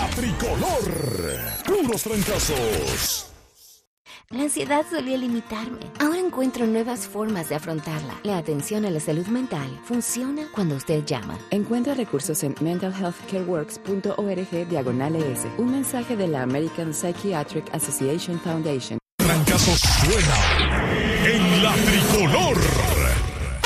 Tricolor. Puros trancazos. La ansiedad solía limitarme. Ahora encuentro nuevas formas de afrontarla. La atención a la salud mental funciona cuando usted llama. Encuentra recursos en mentalhealthcareworks.org/ES. Un mensaje de la American Psychiatric Association Foundation. Trancazos suena en la Tricolor.